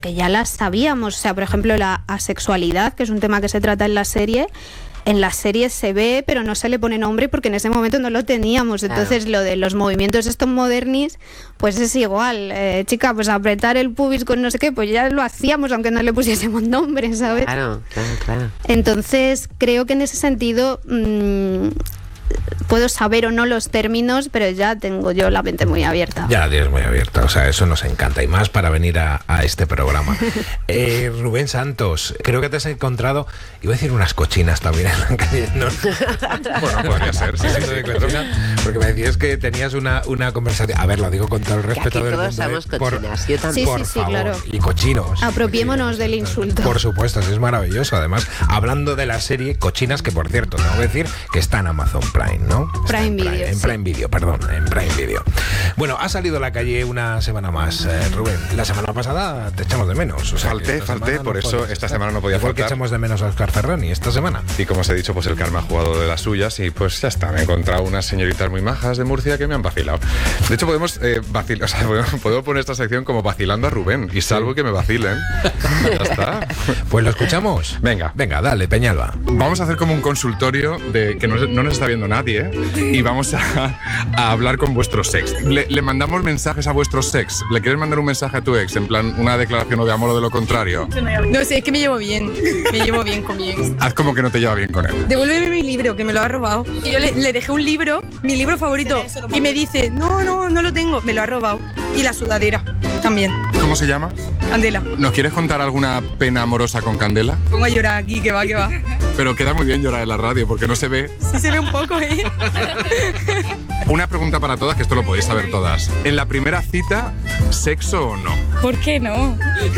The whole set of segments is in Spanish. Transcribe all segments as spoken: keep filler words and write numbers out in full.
que ya las sabíamos. O sea, por ejemplo, la asexualidad, que es un tema que se trata en la serie, en la serie se ve, pero no se le pone nombre porque en ese momento no lo teníamos. Entonces, claro, lo de los movimientos estos modernis, pues es igual. Eh, chica, pues apretar el pubis con no sé qué, pues ya lo hacíamos, aunque no le pusiésemos nombre, ¿sabes? Claro, claro, claro. Entonces, creo que en ese sentido mmm, puedo saber o no los términos, pero ya tengo yo la mente muy abierta. Ya la tienes muy abierta, o sea, eso nos encanta, y más para venir a, a este programa. eh, Rubén Santos, creo que te has encontrado, iba a decir unas cochinas también en la calle. No, bueno, podría ser, sí, sí, de cochina, porque me decías que tenías una, una conversación. A ver, lo digo con todo el respeto del mundo. Todos somos eh, cochinas, yo también. Sí, por sí, sí, favor, claro. Y cochinos. Apropiémonos cochinos, del insulto. Por supuesto, es maravilloso. Además, hablando de la serie Cochinas, que por cierto, tengo que decir que está en Amazon Prime, ¿no? Prime en Prime, Video. en sí. Prime Video, perdón, en Prime Video. Bueno, ha salido a la calle una semana más, eh, Rubén. La semana pasada te echamos de menos. O sea, falté, falté, por no eso esta semana no podía Igual faltar. que echamos de menos a Óscar Ferrani esta semana. Y como os he dicho, pues el karma ha jugado de las suyas y pues ya está. Me he encontrado unas señoritas muy majas de Murcia que me han vacilado. De hecho, podemos eh, vacilar, o sea, podemos, podemos poner esta sección como vacilando a Rubén y salvo sí. que me vacilen. Ya está. Pues lo escuchamos. Venga. Venga, dale, Peñalba. Vamos a hacer como un consultorio de que no, no nos está viendo nadie, ¿eh? Y vamos a, a hablar con vuestro sex. Le, le mandamos mensajes a vuestro sex. ¿Le quieres mandar un mensaje a tu ex? En plan, una declaración o de amor o de lo contrario. No sé, es que me llevo bien. Me llevo bien con mi ex. Haz como que no te lleva bien con él. Devuélveme mi libro, que me lo ha robado. Y yo le, le dejé un libro, mi libro favorito, y me dice, no, no, no lo tengo. Me lo ha robado. Y la sudadera también. ¿Cómo se llama? Candela. ¿Nos quieres contar alguna pena amorosa con Candela? Pongo a llorar aquí, que va, que va. Pero queda muy bien llorar en la radio porque no se ve. Sí se ve un poco, ¿eh? Una pregunta para todas, que esto lo podéis saber todas. En la primera cita, ¿sexo o no? ¿Por qué no?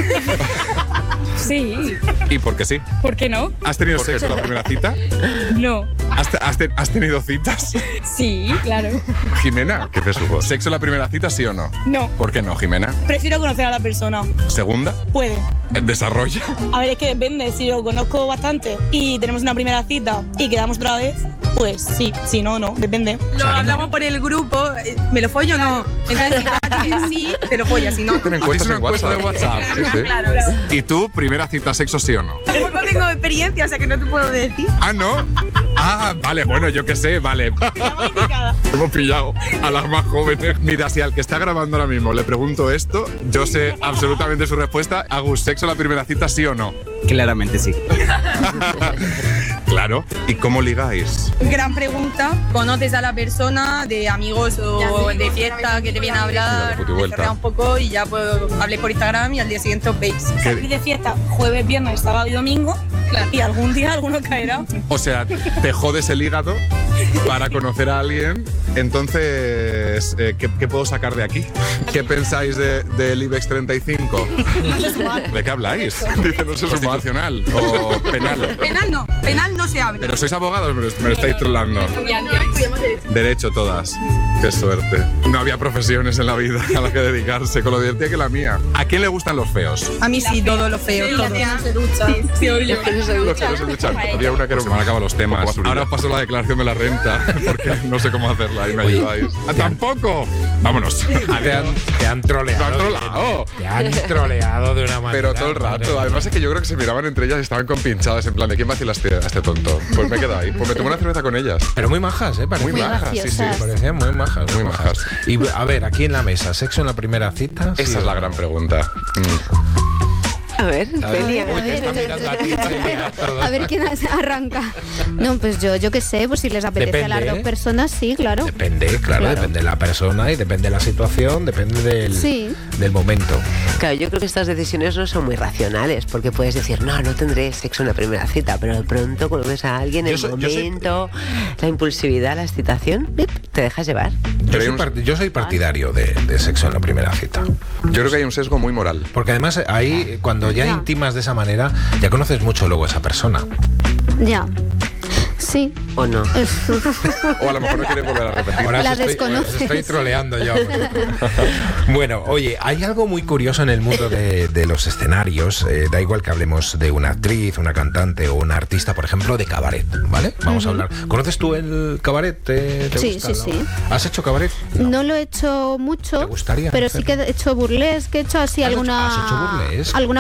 Sí. ¿Y por qué sí? ¿Por qué no? ¿Has tenido sexo en la primera cita? No. ¿Has, te, has, te, ¿Has tenido citas? Sí, claro. Jimena, ¿qué te supo? ¿Sexo en la primera cita, sí o no? No. ¿Por qué no, Jimena? Prefiero conocer a la persona. ¿Segunda? Puede. ¿Desarrolla? A ver, es que depende. Si lo conozco bastante y tenemos una primera cita y quedamos otra vez, pues sí. Si no, no. Depende. Lo hablamos por el grupo. ¿Me lo follo o no? Entonces, sí, te lo follas. Si no, ¿Tienen encuestas en WhatsApp? de WhatsApp. Sí, sí. Claro, claro. ¿Y tú, primera cita, sexo, sí o no? No tengo experiencia, o sea que no te puedo decir. Ah, ¿no? Ah, vale, bueno, yo qué sé, vale. Hemos pillado a las más jóvenes. Mira, si al que está grabando ahora mismo le pregunto esto, yo sé absolutamente su respuesta. Agus, ¿sexo en la primera cita, sí o no? Claramente sí. Claro. ¿Y cómo ligáis? Gran pregunta. ¿Conoces a la persona de amigos o de fiesta que te viene a hablar? Sí, te cerrea un poco y ya puedo hablé por Instagram y al día siguiente os veis. Salir de fiesta jueves, viernes, sábado y domingo. Claro. Y algún día alguno caerá. O sea, te jodes el hígado para conocer a alguien. Entonces, eh, ¿qué, ¿qué puedo sacar de aquí? ¿Qué pensáis de, del IBEX treinta y cinco? ¿De qué habláis? Dice, no sé, situacional o penal. Penal no, penal no se habla. Pero sois abogados, me lo, me lo estáis trolando. Derecho todas. Qué suerte. No había profesiones en la vida a las que dedicarse, con lo divertida que la mía. ¿A quién le gustan los feos? A mí sí, todo lo feo. Sí, todo. que no se ducha. Sí, sí, Los que no se Los que no se duchan. Había una que era me acaba los temas. Ahora os paso la declaración de la renta porque no sé cómo hacerla y me ayudáis. ¡Ah, tampoco! Vámonos. Te han, te han troleado. Te han troleado. Te han troleado de una manera. Pero todo el rato. Además es que yo creo que se miraban entre ellas y estaban compinchadas en plan de ¿quién vacila a este, a este tonto? Pues me he quedado ahí. Pues me tomé una cerveza con ellas. Pero muy majas, ¿eh? Parecían. Muy majas, sí, sí. Parecían muy majas. Muy majas. Y a ver, aquí en la mesa, ¿sexo en la primera cita? Esa sí, es la no? gran pregunta. Mm. A ver, Celia. Uy, te está mirando a ti, Celia, todo. A ver quién arranca. No, pues yo, yo qué sé, pues si les apetece Depende, a las dos ¿eh? personas, sí, claro. Depende, claro, Claro. depende de la persona y depende de la situación, depende del, Sí. del momento. Claro, yo creo que estas decisiones no son muy racionales, porque puedes decir, no, no tendré sexo en la primera cita, pero de pronto cuando ves a alguien, Yo el soy- yo soy- momento, la impulsividad, la excitación, ¡pip!, te dejas llevar. Yo Pero hay soy, un- part- yo soy partidario de, de sexo en la primera cita. Yo creo que hay un sesgo muy moral. Porque además ahí, cuando ya Ya. intimas de esa manera, ya conoces mucho luego a esa persona. Ya. Sí. ¿O no? O a lo mejor no quieres volver a repetir. Ahora La os estoy, desconoces. os estoy troleando yo. Bueno, oye, hay algo muy curioso en el mundo de, de los escenarios. Eh, da igual que hablemos de una actriz, una cantante o una artista, por ejemplo, de cabaret, ¿vale? Vamos a hablar. ¿Conoces tú el cabaret? ¿Te, te Sí, gusta, sí, no? sí. ¿Has hecho cabaret? No lo he hecho mucho, ¿Te gustaría pero sí que hacerlo? he hecho burlesque, he hecho así ¿Has hecho- alguna has hecho burlesque? alguna